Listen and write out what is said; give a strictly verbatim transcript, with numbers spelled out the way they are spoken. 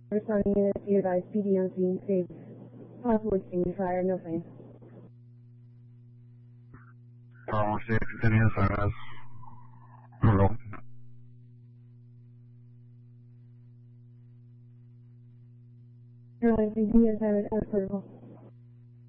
Responding units be advised P D on scene, safe. Possible extinguish fire, no sign. Bravo six, continuous service. Roll. Airline C D assignment as protocol.